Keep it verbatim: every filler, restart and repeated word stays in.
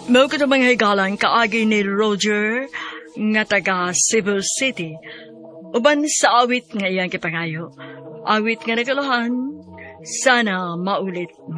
Mao ko mga higalan kaagi ni Roger nga taga Cebu City. Uban sa awit nga iyang kipangayo. Awit nga nagalohan, sana maulit